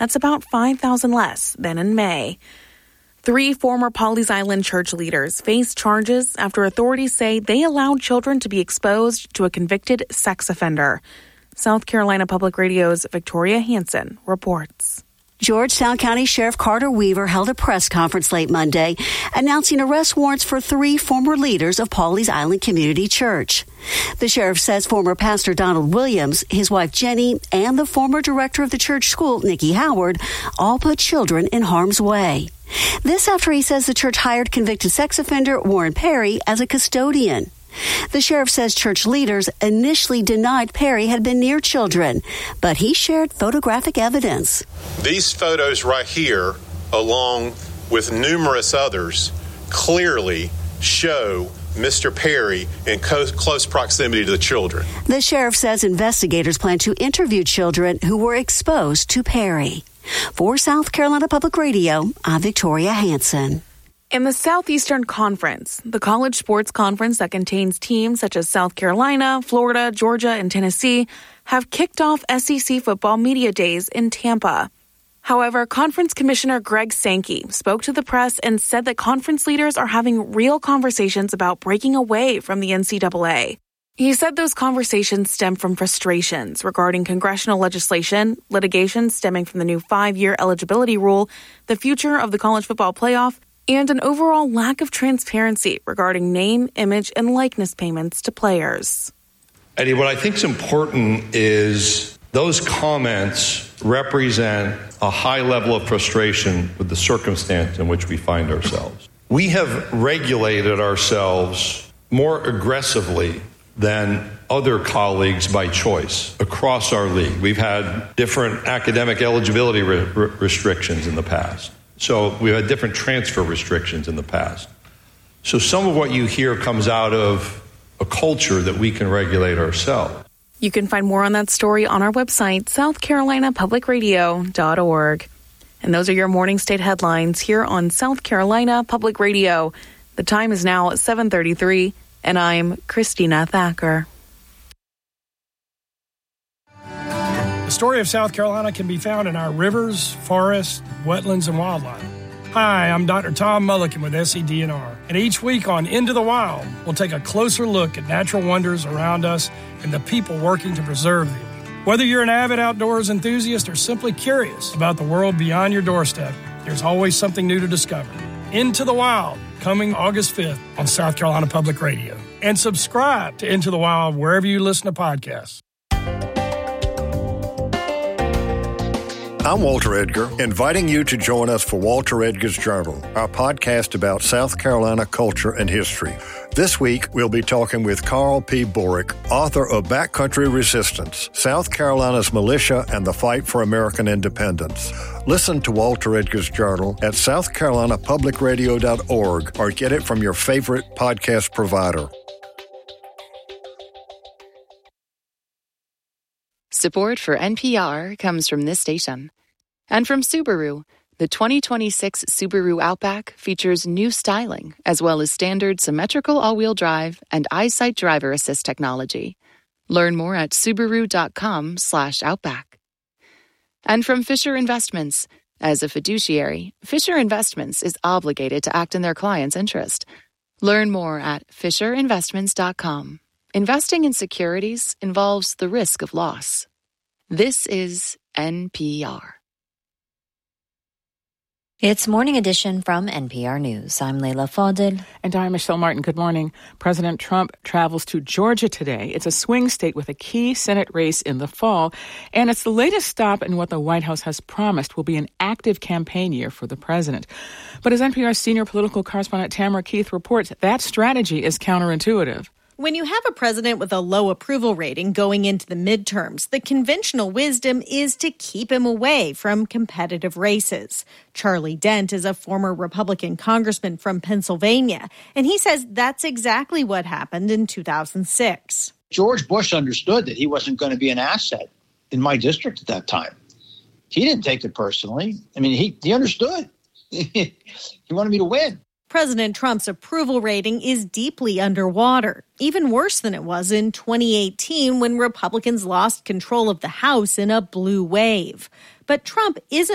That's about 5,000 less than in May. 3 former Pawleys Island church leaders face charges after authorities say they allowed children to be exposed to a convicted sex offender. South Carolina Public Radio's Victoria Hansen reports. Georgetown County Sheriff Carter Weaver held a press conference late Monday announcing arrest warrants for 3 former leaders of Pawleys Island Community Church. The sheriff says former pastor Donald Williams, his wife Jenny, and the former director of the church school, Nikki Howard, all put children in harm's way. This after he says the church hired convicted sex offender Warren Perry as a custodian. The sheriff says church leaders initially denied Perry had been near children, but he shared photographic evidence. These photos right here, along with numerous others, clearly show Mr. Perry in close proximity to the children. The sheriff says investigators plan to interview children who were exposed to Perry. For South Carolina Public Radio, I'm Victoria Hansen. In the Southeastern Conference, the college sports conference that contains teams such as South Carolina, Florida, Georgia, and Tennessee, have kicked off SEC football media days in Tampa. However, Conference Commissioner Greg Sankey spoke to the press and said that conference leaders are having real conversations about breaking away from the NCAA. He said those conversations stem from frustrations regarding congressional legislation, litigation stemming from the new 5-year eligibility rule, the future of the college football playoff, and an overall lack of transparency regarding name, image, and likeness payments to players. Eddie, what I think is important is those comments represent a high level of frustration with the circumstance in which we find ourselves. We have regulated ourselves more aggressively than other colleagues by choice across our league. We've had different academic eligibility restrictions in the past. So we've had different transfer restrictions in the past. So some of what you hear comes out of a culture that we can regulate ourselves. You can find more on that story on our website, southcarolinapublicradio.org. And those are your morning state headlines here on South Carolina Public Radio. The time is now 7:33, and I'm Christina Thacker. The story of South Carolina can be found in our rivers, forests, wetlands, and wildlife. Hi, I'm Dr. Tom Mulliken with SEDNR, and each week on Into the Wild, we'll take a closer look at natural wonders around us and the people working to preserve them. Whether you're an avid outdoors enthusiast or simply curious about the world beyond your doorstep, there's always something new to discover. Into the Wild, coming August 5th on South Carolina Public Radio. And subscribe to Into the Wild wherever you listen to podcasts. I'm Walter Edgar, inviting you to join us for Walter Edgar's Journal, our podcast about South Carolina culture and history. This week, we'll be talking with Carl P. Borick, author of Backcountry Resistance, South Carolina's Militia and the Fight for American Independence. Listen to Walter Edgar's Journal at southcarolinapublicradio.org or get it from your favorite podcast provider. Support for NPR comes from this station. And from Subaru, the 2026 Subaru Outback features new styling, as well as standard symmetrical all-wheel drive and EyeSight driver assist technology. Learn more at Subaru.com/Outback. And from Fisher Investments. As a fiduciary, Fisher Investments is obligated to act in their client's interest. Learn more at FisherInvestments.com. Investing in securities involves the risk of loss. This is NPR. It's Morning Edition from NPR News. I'm Leila Fadel. And I'm Michelle Martin. Good morning. President Trump travels to Georgia today. It's a swing state with a key Senate race in the fall, and it's the latest stop in what the White House has promised will be an active campaign year for the president. But as NPR's senior political correspondent Tamara Keith reports, that strategy is counterintuitive. When you have a president with a low approval rating going into the midterms, the conventional wisdom is to keep him away from competitive races. Charlie Dent is a former Republican congressman from Pennsylvania, and he says that's exactly what happened in 2006. George Bush understood that he wasn't going to be an asset in my district at that time. He didn't take it personally. I mean, he understood. He wanted me to win. President Trump's approval rating is deeply underwater, even worse than it was in 2018 when Republicans lost control of the House in a blue wave. But Trump isn't